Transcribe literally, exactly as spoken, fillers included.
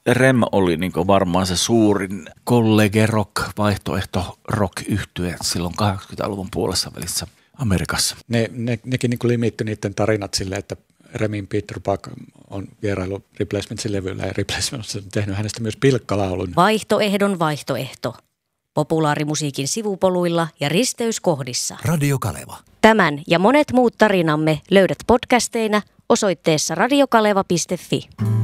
Rem oli niin varmaan se suurin kollege rock, vaihtoehto rock yhtye silloin kahdeksankymmentäluvun puolessa välissä Amerikassa. Ne, ne, nekin niin limittyi niiden tarinat silleen, että Remin Peter Buck on vierailu Replacementsin levyllä ja Replacements on tehnyt hänestä myös pilkkalaulun. Vaihtoehdon vaihtoehto. Populaarimusiikin sivupoluilla ja risteyskohdissa. Radio Kaleva. Tämän ja monet muut tarinamme löydät podcasteina osoitteessa radiokaleva piste fi.